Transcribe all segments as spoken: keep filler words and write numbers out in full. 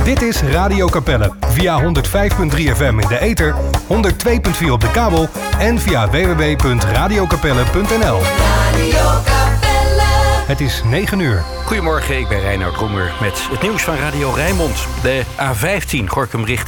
Dit is Radio Capelle via honderd vijf komma drie F M in de ether, honderd twee komma vier op de kabel en via w w w punt radio capelle punt n l. Radio Capelle. Het is negen uur. Goedemorgen, ik ben Reinoud Roemer met het nieuws van Radio Rijnmond. De A vijftien Gorinchem richting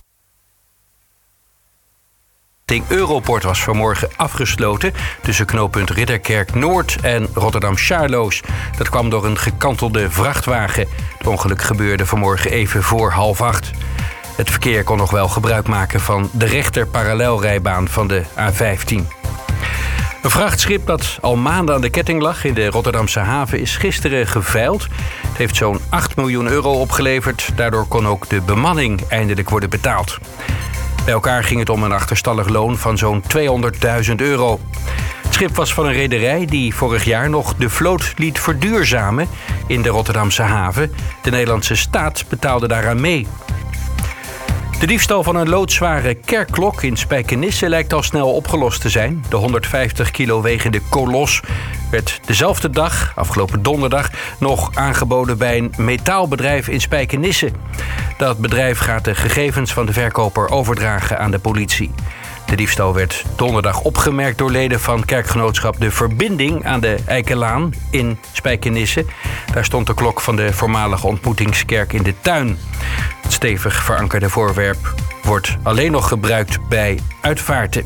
Europort was vanmorgen afgesloten tussen knooppunt Ridderkerk Noord en Rotterdam-Charloes. Dat kwam door een gekantelde vrachtwagen. Het ongeluk gebeurde vanmorgen even voor half acht. Het verkeer kon nog wel gebruik maken van de rechter parallelrijbaan van de A vijftien. Een vrachtschip dat al maanden aan de ketting lag in de Rotterdamse haven is gisteren geveild. Het heeft zo'n acht miljoen euro opgeleverd. Daardoor kon ook de bemanning eindelijk worden betaald. Bij elkaar ging het om een achterstallig loon van zo'n tweehonderdduizend euro. Het schip was van een rederij die vorig jaar nog de vloot liet verduurzamen in de Rotterdamse haven. De Nederlandse staat betaalde daaraan mee. De diefstal van een loodzware kerkklok in Spijkenisse lijkt al snel opgelost te zijn. De honderdvijftig kilo wegende kolos werd dezelfde dag, afgelopen donderdag, nog aangeboden bij een metaalbedrijf in Spijkenisse. Dat bedrijf gaat de gegevens van de verkoper overdragen aan de politie. De diefstal werd donderdag opgemerkt door leden van kerkgenootschap De Verbinding aan de Eikelaan in Spijkenisse. Daar stond de klok van de voormalige ontmoetingskerk in de tuin. Het stevig verankerde voorwerp wordt alleen nog gebruikt bij uitvaarten.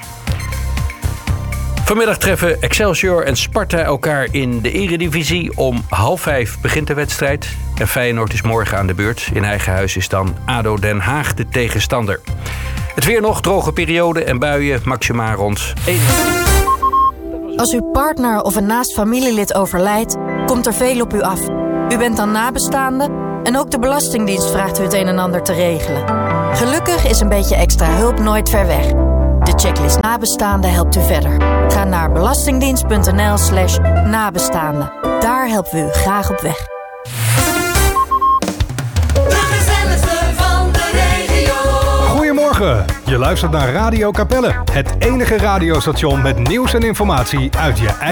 Vanmiddag treffen Excelsior en Sparta elkaar in de Eredivisie. Om half vijf begint de wedstrijd. En Feyenoord is morgen aan de beurt. In eigen huis is dan A D O Den Haag de tegenstander. Het weer nog, droge periode en buien, maximaal rond één. Als uw partner of een naast familielid overlijdt, komt er veel op u af. U bent dan nabestaande en ook de Belastingdienst vraagt u het een en ander te regelen. Gelukkig is een beetje extra hulp nooit ver weg. De checklist nabestaanden helpt u verder. Ga naar belastingdienst.nl slash nabestaanden. Daar helpen we u graag op weg. Goedemorgen, je luistert naar Radio Capelle. Het enige radiostation met nieuws en informatie uit je eigen